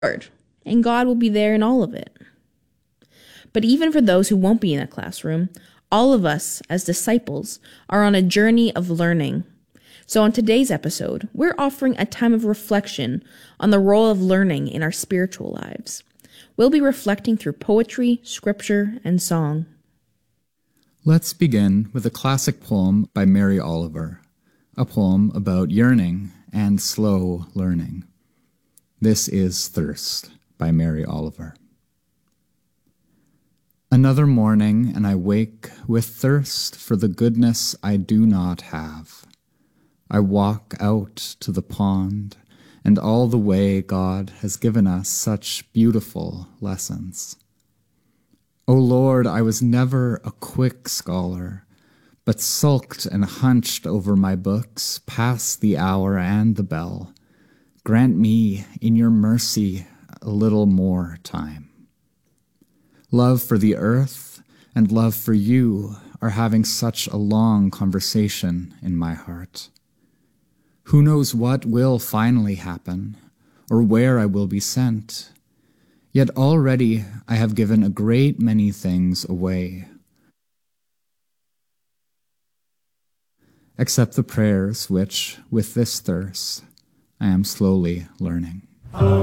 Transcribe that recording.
and God will be there in all of it. But even for those who won't be in a classroom, all of us as disciples are on a journey of learning. So on today's episode, we're offering a time of reflection on the role of learning in our spiritual lives. We'll be reflecting through poetry, scripture, and song. Let's begin with a classic poem by Mary Oliver, a poem about yearning and slow learning. This is Thirst by Mary Oliver. Another morning, and I wake with thirst for the goodness I do not have. I walk out to the pond, and all the way God has given us such beautiful lessons. O Lord, I was never a quick scholar, but sulked and hunched over my books past the hour and the bell. Grant me, in your mercy, a little more time. Love for the earth and love for you are having such a long conversation in my heart. Who knows what will finally happen, or where I will be sent? Yet already I have given a great many things away, except the prayers which, with this thirst, I am slowly learning.